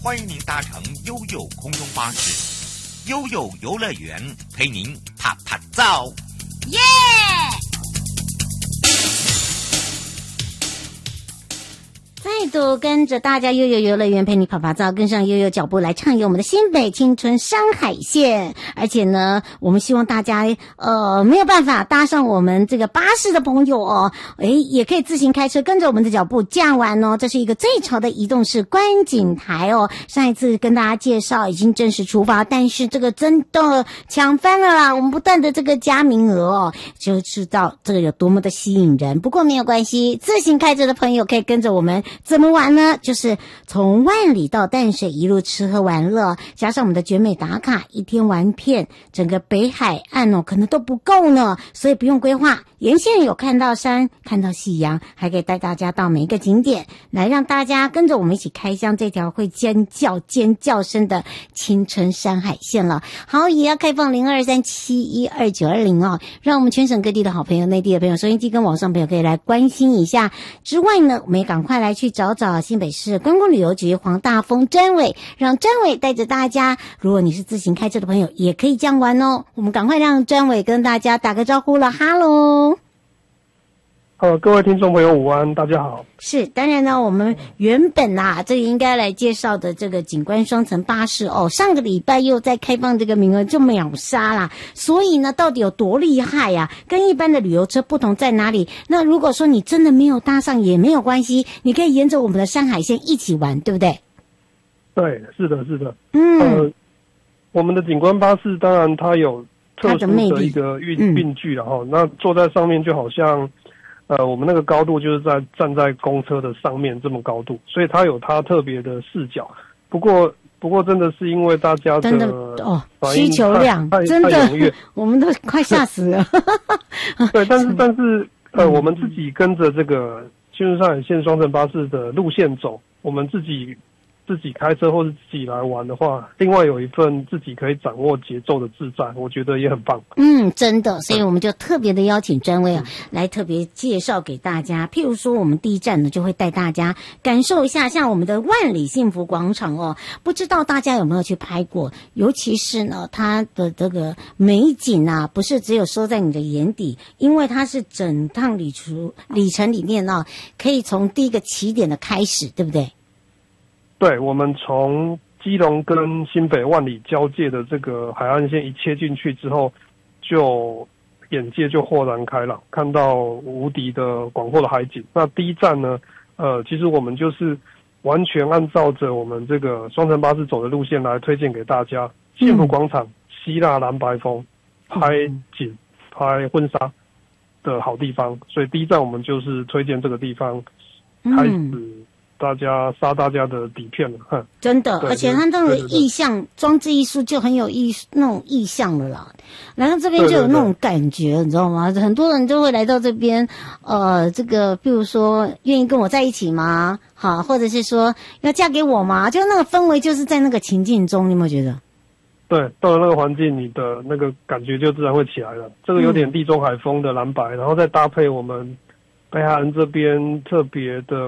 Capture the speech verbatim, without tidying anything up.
欢迎您搭乘悠悠空中巴士，悠悠游乐园陪您啪啪照， 耶！再度跟着大家悠悠游乐园陪你跑跑照，跟上悠悠脚步来畅游我们的新北青春山海线。而且呢，我们希望大家呃没有办法搭上我们这个巴士的朋友哦，诶也可以自行开车跟着我们的脚步驾完哦。这是一个最潮的移动式观景台哦。上一次跟大家介绍已经正式出发，但是这个真的抢翻了啦！我们不断的这个加名额哦，就知道这个有多么的吸引人。不过没有关系，自行开车的朋友可以跟着我们。怎么玩呢？就是从万里到淡水一路吃喝玩乐，加上我们的绝美打卡，一天玩遍整个北海岸哦，可能都不够呢，所以不用规划，沿线有看到山，看到夕阳，还可以带大家到每一个景点，来让大家跟着我们一起开箱这条会尖叫尖叫声的青春山海线了。好，也要开放零二三七一二九二零哦，让我们全省各地的好朋友、内地的朋友、收音机跟网上朋友可以来关心一下。之外呢，我们也赶快来去找找新北市观光旅游局黄大峰专委，让专委带着大家，如果你是自行开车的朋友也可以这样玩哦。我们赶快让专委跟大家打个招呼了，哈喽。 呃，各位听众朋友午安，大家好。 是，当然呢，我们原本啊，这个应该来介绍的这个景观双层巴士哦，上个礼拜又在开放这个名额就秒杀啦。所以呢，到底有多厉害呀、啊？跟一般的旅游车不同在哪里？那如果说你真的没有搭上也没有关系，你可以沿着我们的山海线一起玩，对不对？ 对，是的，是的。 嗯， 呃，我们的景观巴士当然它有特殊的一个运运具然后、嗯、那坐在上面就好像。呃，我们那个高度就是在站在公车的上面这么高度，所以它有它特别的视角。不过，不过真的是因为大家的真的哦需求量真的，我们都快吓死了。 对，但是但是呃，我们自己跟着这个青春山海线双层巴士的路线走，我们自己。自己开车或是自己来玩的话，另外有一份自己可以掌握节奏的自在，我觉得也很棒。 嗯，真的，所以我们就特别的邀请专委啊、嗯、来特别介绍给大家。譬如说，我们第一站呢就会带大家感受一下，像我们的万里幸福广场哦，不知道大家有没有去拍过？尤其是呢，它的这个美景啊，不是只有收在你的眼底，因为它是整趟旅途里程里面呢、啊，可以从第一个起点的开始，对不对？ 对，我们从基隆跟新北万里交界的这个海岸线一切进去之后，就眼界就豁然开朗，看到无敌的广阔的海景。那第一站呢，呃，其实我们就是完全按照着我们这个双层巴士走的路线来推荐给大家。幸福广场、希腊蓝白风、拍景、拍婚纱的好地方，所以第一站我们就是推荐这个地方，开始。大家杀大家的底片了，哼， 真的，而且它那种意象装置艺术就很有意那种意象了啦。然后这边就有那种感觉，对对对，你知道吗？很多人都会来到这边，呃，这个比如说愿意跟我在一起吗？好，或者是说要嫁给我吗？就那个氛围就是在那个情境中，你有没有觉得？ 对，到了那个环境，你的那个感觉就自然会起来了。这个有点地中海风的蓝白，嗯、然后再搭配我们北海岸这边特别的。